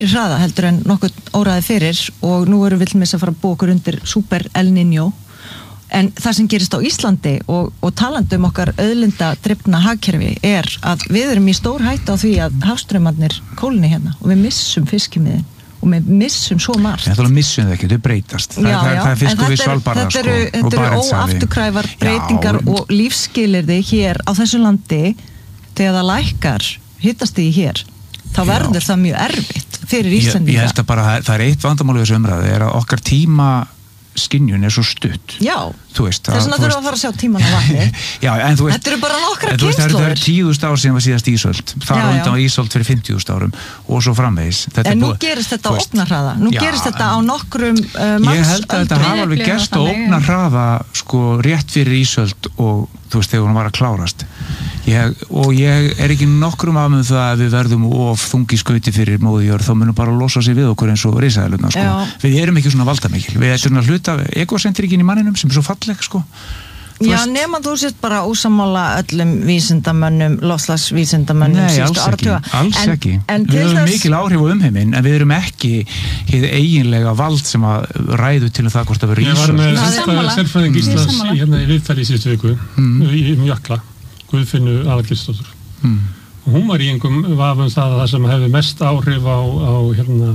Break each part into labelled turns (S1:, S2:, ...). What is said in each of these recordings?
S1: hraða heldur en nokkuð óraði fyrir og nú erum við til þess að fara að búa okkur undir super El Niño en það sem gerist á Íslandi og talandi okkar auðlinda drifna hagkerfi að við erum í stór hættu á því að hafstraumarnir kólni hérna og við missum fiskimiðin og við missum svo margt.
S2: Það missum það ekki, þau breytast. Það er fiskur við Svalbarða sko.
S1: Þetta eru óafturkræfar breytingar og lífsskilyrði hér á þessu landi þegar það lækkar hitastigi hér, þá verður það mjög erfitt fyrir Íslendinga.
S2: Ég held að bara það er eitt vandamál í þessu umræðu, að okkar tíma skynjun svo stutt.
S1: Já, þess vegna þurfum að fara að sjá tíman á vatni.
S2: Já, en þú veist,
S1: þetta eru bara nokkra kynslóðir.
S2: Það er 10.000 ár síðan var síðast ísöld. Það var undan ísöld fyrir 50.000 árum og svo framvegis.
S1: En nú gerist þetta á ógnarhraða. Nú gerist þetta á nokkrum mannsöldum.
S2: Ég held að þetta hafa alveg gerst á ógnarhraða sko rétt fyrir ísöld og þú veist, þegar hún var að klárast. Ég er ekki nokkrum af með það að við verðum of þungi skauti fyrir móðujörð, þá munum bara losa sig við okkur eins og risaeðlurnar sko. Við erum ekki svona valdamikil. Við erum svona hluta af egocentrikin í manninum sem svo falleg sko.
S1: Já, nema þú sést bara ósammála öllum vísindamönnum, loftslagsvísindamönnum síðustu áratuga.
S2: Alls ekki. Við höfum mikil áhrif á umheiminn, en við erum ekki hið eiginlega vald sem að ræðu til það hvort það verður
S3: Ég var með sérfræðing Íslands hérna í viðtali í síðustu viku í Jökla, Guðfinnu Aðalgeirsdóttur. Og hún var í einhverjum vafum það sem hefði mest áhrif á hérna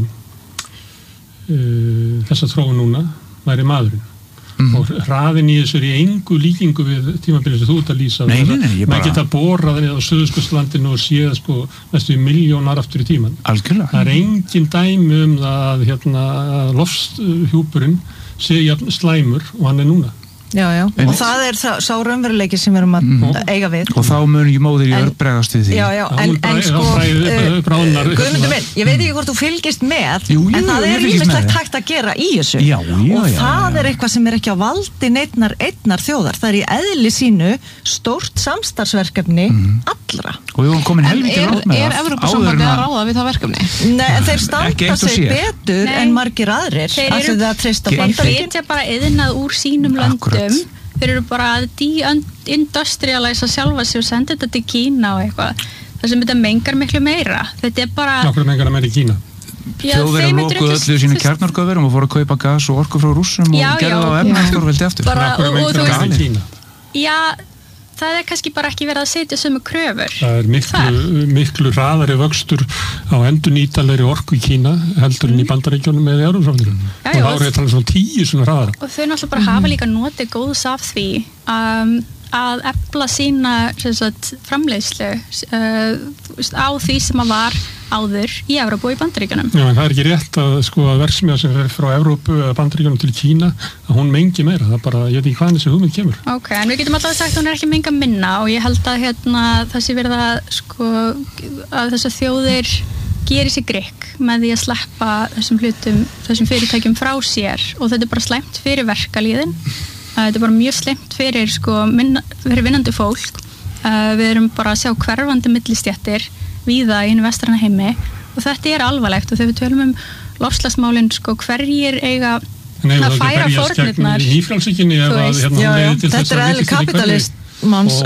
S3: þessa þróun núna væri maðurinn. Og hraðin í þessu er í engu líkingu við tímabilið sem þú ert að lýsa. Maður geta borað niður á Suðurskautslandinu og séð sko næstu 1 milljón ár aftur í tímann.
S2: Algjörlega.
S3: Það er engin dæmi það að lofthjúpurinn sé jafn slæmur og hann er núna.
S1: Já, og það er sá raunveruleiki sem við erum að eiga við.
S2: Og þá mun ég móðir í bregðast við því.
S1: Já, en sko Guðmundur minn, ég veit ekki hvort þú fylgist með en það er ýmislegt hægt að gera í þessu og það er eitthvað sem er ekki á valdi einnar þjóðar. Það er í eðli sínu stórt samstarfsverkefni allra.
S2: Og við vorum komin helviti langt með það.
S4: Er Evrópusambandið að ráða við það verkefni?
S1: Nei, en þeir standa sig betur en margir aðrir.
S5: Þeir flytja bara iðnað úr sínum löndum. Þeir eru bara að de-industrialisa sjálfa sig og senda þetta til Kína og eitthvað. Það sem þetta mengar miklu meira. Þetta er bara...
S3: Nákvæmlega mengar það meira í Kína.
S2: Þjóðverjar lokuðu öllu sínu kjarnorkuverum og fóru að kaupa gas og orku frá Rússum og gerðu það á efnahagsstórveldi aftur.
S3: Nákvæmlega mengar það í Kína.
S5: Já, það er kannski bara ekki verið að setja sömu kröfur.
S3: Það er miklu hraðari vöxtur á endurnýtanlegri orku í Kína heldur en í Bandaríkjunum eða Evrópusambandinu. Og þá er þetta svona 10 svona hraðara.
S5: Og þau náttúrulega bara hafa líka notið góðs af því að efla sína framleiðslu á því sem að var áður í Evrópu og í Bandaríkjunum.
S3: Já, en það er ekki rétt að sko að verksmiðja sem er frá Evrópu eða Bandaríkjunum til Kína að hún mengi meira. Það bara, ég veit ekki hvaðan þessi hugmynd kemur.
S5: Ok, en við getum alltaf sagt að hún er ekki menga minna og ég held að það sé verið að þessar þjóðir geri sig grikk með því að sleppa þessum fyrirtækjum frá sér og þetta er bara slæmt fyrir verkalýðin. Þetta er bara mjög slæmt fyrir fyrir vinnandi fólk. Við erum bara að sjá hverfandi millistéttir víða í vestræna heimi og þetta er alvarlegt og þegar við tölum loftslagsmálin hverjir eiga að færa fórnirnar
S1: þetta er eðli kapitalistmanns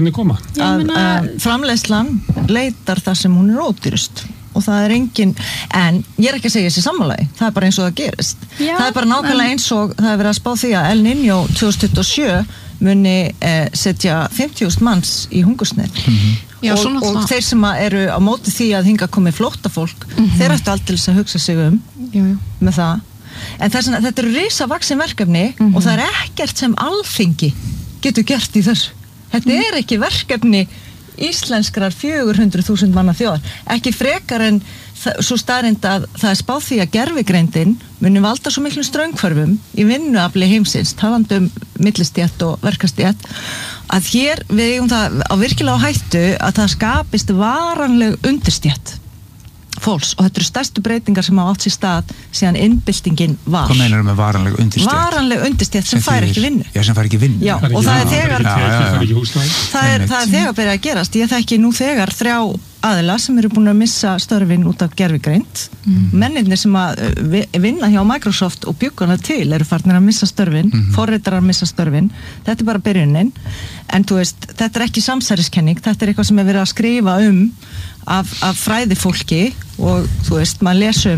S3: að
S1: framleiðslan leitar þar sem hún er ódýrust og það er engin, en ég er ekki að segja þessi sammálagi, það er bara eins og það gerist það er bara nákvæmlega eins og það er verið að spá því að El Niño 2027 muni setja 50.000 manns í hungursneyð og þeir sem eru á móti því að hinga komi flóttafólk þeir ættu aldrei að hugsa sig með það en þetta eru risavaxin verkefni og það er ekkert sem Alþingi getur gert í þessu þetta er ekki verkefni íslenskrar 400.000 manna þjóðar ekki frekar en svo staðreynd að það er spáð því að gervigreindin muni valda svo miklum straumhvörfum í vinnuafli heimsins, talandi millistétt og verkastétt að hér við eigum það á virkilega á hættu að það skapist varanleg undirstétt fólks og þetta eru stærstu breytingar sem hafa átt sér stað síðan innbyltingin var.
S2: Hvað meinar með varanleg undirstétt?
S1: Varanleg undirstétt sem fær ekki vinnu.
S2: Já, sem fær ekki vinnu.
S1: Já, og það er þegar það er þegar byrjað að gerast. Ég þekki nú þegar 3 aðila sem eru búin að missa störfin út af gervigreind. Mennirnir sem að vinna hjá Microsoft og bjugguna til eru farnir að missa störfin, forritarar að missa störfin. Þetta bara byrjunin. En þú veist, þetta ekki samsæriskenning, þetta eitthvað sem verið að skrifa af fræðifólki og þú veist, maður lesa